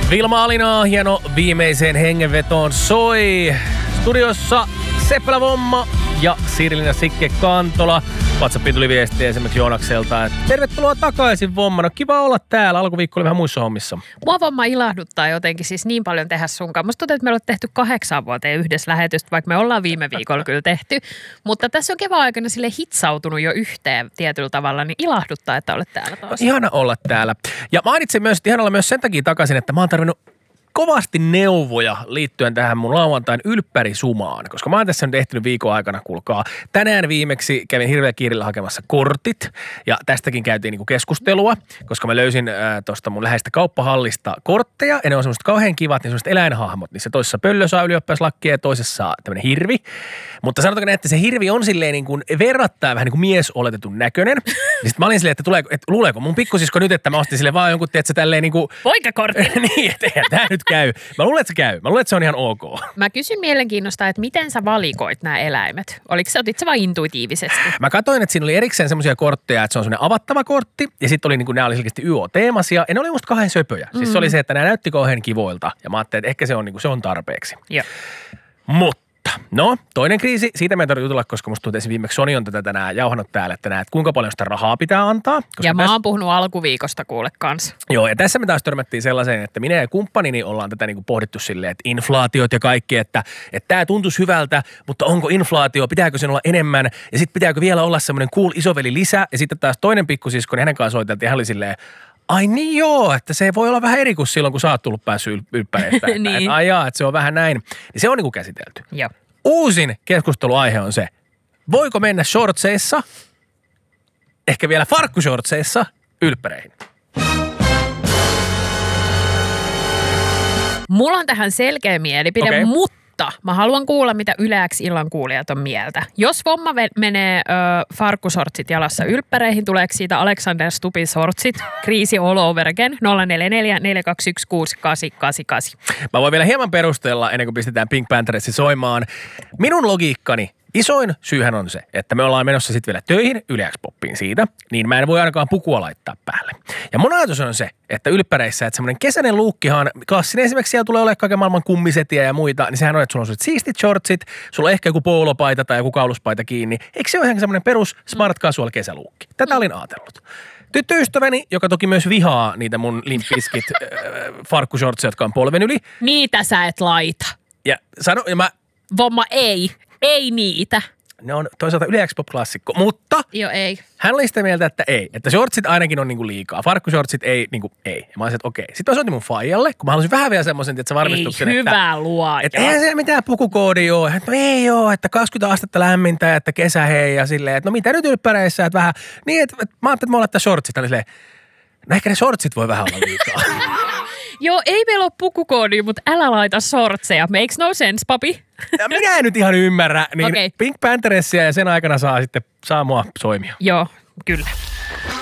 Vilma Alinaa, hieno viimeiseen hengenvetoon soi. Studiossa Seppälä Vomma ja Sirilina Sikke Kantola. WhatsAppiin tuli viestiä esimerkiksi Joonakselta, että tervetuloa takaisin Vomma. No kiva olla täällä. Alkuviikko oli vähän muissa hommissa. Mua Vomma ilahduttaa jotenkin siis niin paljon tehdä sunkaan. Musta tuntuu, että me ollaan tehty 8 vuoteen yhdessä lähetystä, vaikka me ollaan viime viikolla kyllä tehty. Mutta tässä on kevään aikana sille hitsautunut jo yhteen tietyllä tavalla, niin ilahduttaa, että olet täällä taas. Ihana olla täällä. Ja mainitsin myös, että ihana olla myös sen takia takaisin, että mä oon tarvinnut kovasti neuvoja liittyen tähän mun lauantain ylppärisumaan, koska mä oon tässä nyt ehtinyt viikon aikana, kuulkaa. Tänään viimeksi kävin hirveän kiirillä hakemassa kortit ja tästäkin käytiin niinku keskustelua, koska mä löysin tuosta mun läheistä kauppahallista kortteja ja ne on semmoiset kauhean kivat, niin semmoiset eläinhahmot. Niissä toisessa pöllö saa ylioppilaslakkia ja toisessa tämmönen hirvi. Mutta sanotaanko näin, että se hirvi on silleen niin kuin verrattain vähän niin kuin miesoletetun näköinen. Niin sit mä olin silleen, että luuleeko mun pikkusisko nyt, että mä ostin sille vaan jonkun, tiedätkö, tälleen niin kuin poikakortti. Niin, että eihän tää nyt käy. Mä luulen, että se käy. Mä luulen, että se on ihan ok. Mä kysyn mielenkiinnosta, että miten sä valikoit nämä eläimet? Otit sä vaan intuitiivisesti? Mä katsoin, että siinä oli erikseen semmoisia kortteja, että se on semmoinen avattava kortti. Ja sitten oli niin kuin, nämä oli selkeästi YO-teemaisia. Ja ne oli musta kahden söpöjä. Siis se oli se, että nämä näytti kauhean kivoilta. Ja mä ajattelin, että ehkä se on, niin kuin, se on tarpeeksi. Joo. Mutta no, toinen kriisi, siitä me ei tarvitse jutella, koska musta tuntuu viimeksi Soni on tätä tänään jauhannut täällä, että näet, kuinka paljon sitä rahaa pitää antaa. Ja mä oon puhunut alkuviikosta kuule kanssa. Joo, ja tässä me taas törmättiin sellaiseen, että minä ja kumppanini ollaan tätä niinku pohdittu silleen, että inflaatiot ja kaikki, että tämä tuntuisi hyvältä, mutta onko inflaatio, pitääkö sen olla enemmän, ja sitten pitääkö vielä olla semmoinen cool isoveli lisä, ja sitten taas toinen pikkusisko, niin hänen kanssa soiteltiin, hän oli silleen, ai niin joo, että se voi olla vähän eri kuin silloin, kun sä oot tullut päässyt ylppäreistä. Niin. Että ai jaa, että se on vähän näin. Niin se on niinku käsitelty. Joo. Uusin keskusteluaihe on se, voiko mennä shortseissa, ehkä vielä farkkushortseissa, ylppäreihin? Mulla on tähän selkeä mielipide, Okei. mutta mä haluan kuulla, mitä Yle X illan kuulijat on mieltä. Jos Vomma menee farkkusortsit jalassa ylppäreihin, tuleeko siitä Alexander Stubbin sortsit? Kriisi all over again, 044 421 6888. Mä voin vielä hieman perustella, ennen kuin pistetään Pink Panthersin soimaan. Minun logiikkani, isoin syyhän on se, että me ollaan menossa sitten vielä töihin Yle X-poppiin siitä, niin mä en voi ainakaan pukua laittaa päälle. Ja mun ajatus on se, että ylppäreissä, että semmoinen kesäinen luukkihan, klassinen esimerkiksi siellä tulee olemaan kaiken maailman kummisetiä ja muita, niin sehän on, että sulla on siistit shortsit, sulla on ehkä joku poolopaita tai joku kauluspaita kiinni. Eikö se ole ihan semmoinen perus smart casual kesäluukki? Tätä olin ajatellut. Tyttöystäväni, joka toki myös vihaa niitä mun Limp Bizkit farkkushortseja, jotka on polven yli. Niitä sä et laita. Ja mä Vomma ei niitä. ne on toisaalta Yle X-pop-klassikko, mutta Joo, ei. hän oli sitä mieltä, että ei. Että shortsit ainakin on niinku liikaa. Farkkushortsit ei, niinku ei. Ja mä olisin, että okei. Sitten mä soitin mun faijalle, kun mä halusin vähän vielä semmoisen, että varmistuksen, Ei hyvä luoja. että eihän siellä mitään pukukoodia ole. Että no ei oo, että 20 astetta lämmintä ja että kesä hei ja silleen, että no mitä nyt ylppäreissä, että vähän. Niin, että mä ajattelin, että mä laittaa shortsit. Hän oli silleen, no ehkä ne shortsit voi vähän olla liikaa. Joo, ei meillä ole pukukoodia, mutta älä laita sortseja. Makes no sense, papi. Ja minä en nyt ihan ymmärrä, niin Okei. Pink Pantheressia ja sen aikana saa mua soimia. Joo, kyllä.